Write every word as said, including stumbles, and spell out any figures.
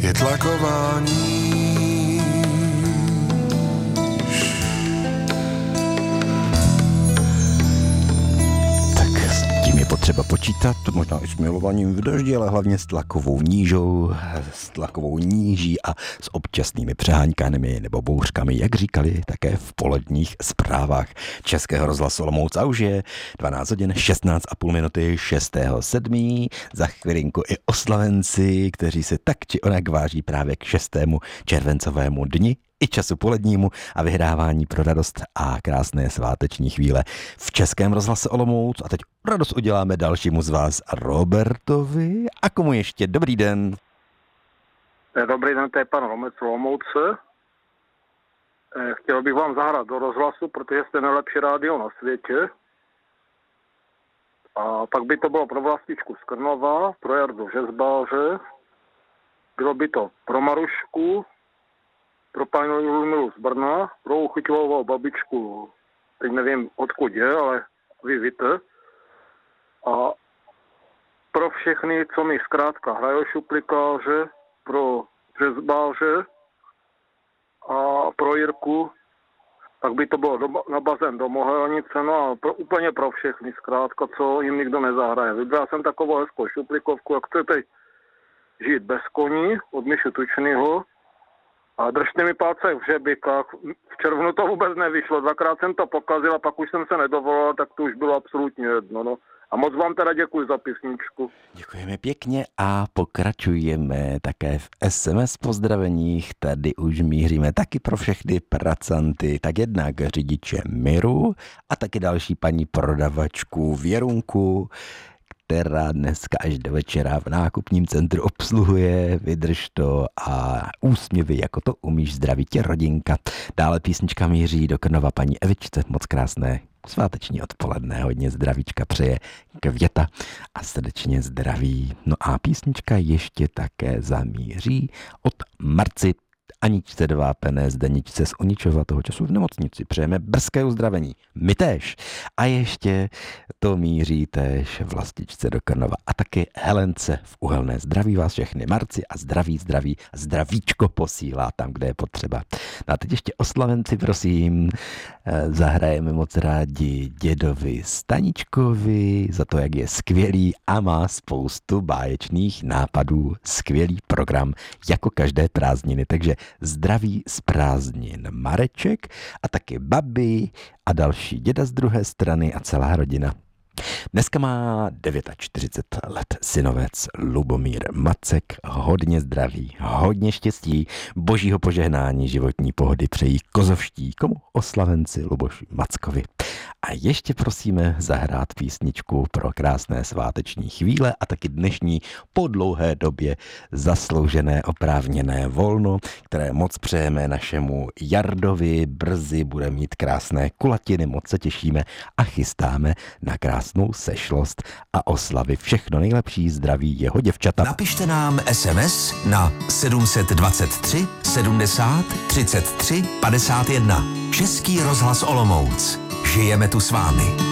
je tlaková níž. Tak s tím je potřeba počítat, možná i s milovaním v daždi, ale hlavně s tlakovou nížou, s tlakovou níží a s občasnými přeháňkami nebo bouřkami, jak říkali také v poledních zprávách Českého rozhlasu Olomouc. A už je dvanáct hodin šestnáct a půl minuty šestého sedmého Za chvilinku i oslavenci, kteří se tak či onak váží právě k šestému červencovému dni i času polednímu a vyhrávání pro radost a krásné sváteční chvíle v Českém rozhlase Olomouc. A teď radost uděláme dalšímu z vás, Robertovi. A komu ještě? Dobrý den. Dobrý den, to je pan Romec Olomouce. Chtěl bych vám zahrát do rozhlasu, protože jste nejlepší rádio na světě. A pak by to bylo pro Vlastičku z Krnova, pro Jardu Žezbáře, bylo by to pro Marušku, pro paní Lumilu z Brna, pro Uchytilovou babičku, teď nevím odkud je, ale vy víte. A pro všechny, co mi zkrátka hrajou šuplikáře, pro Žezbáře a pro Jirku, tak by to bylo do, na bazén do Mohelnice, no a pro, úplně pro všechny zkrátka, co jim nikdo nezahraje. Vybral jsem takovou hezkou šuplikovku, jak chcete žít bez koní od Mišu Tučnýho. A držte mi palce v žebikách. V červnu to vůbec nevyšlo. Dvakrát jsem to pokazil a pak už jsem se nedovolal, tak to už bylo absolutně jedno. No. A moc vám teda děkuji za písničku. Děkujeme pěkně a pokračujeme také v es em es pozdraveních. Tady už míříme taky pro všechny pracanty. Tak jednak řidiče Miru a taky další paní prodavačku Věrunku, která dneska až do večera v nákupním centru obsluhuje, vydrž to a úsměvy, jako to umíš, zdraví tě rodinka. Dále písnička míří do Krnova paní Evičce, moc krásné sváteční odpoledne, hodně zdravíčka přeje Květa a srdečně zdraví. No a písnička ještě také zamíří od Marci Aničce Dvápené, Zdeničce z Oničova, toho času v nemocnici. Přejeme brzké uzdravení. My též. A ještě to míří též Vlastičce do Krnova. A taky Helence v Uhelné. Zdraví vás všechny, Marci, a zdraví, zdraví, zdravíčko posílá tam, kde je potřeba. No a teď ještě oslavenci, prosím. Zahrajeme moc rádi dědovi Staničkovi za to, jak je skvělý a má spoustu báječných nápadů. Skvělý program, jako každé prázdniny. Takže zdraví z prázdnin Mareček a taky babi a další děda z druhé strany a celá rodina. Dneska má čtyřicet devět let synovec Lubomír Macek, hodně zdraví, hodně štěstí, božího požehnání, životní pohody přejí kozovští, komu oslavenci Luboši Mackovi. A ještě prosíme zahrát písničku pro krásné sváteční chvíle a taky dnešní po dlouhé době zasloužené oprávněné volno, které moc přejeme našemu Jardovi. Brzy bude mít krásné kulatiny, moc se těšíme a chystáme na krásnou sešlost a oslavy. Všechno nejlepší, zdraví jeho děvčata. Napište nám es em es na sedm dva tři sedmdesát třicet tři padesát jedna. Český rozhlas Olomouc. Žijeme tu s vámi.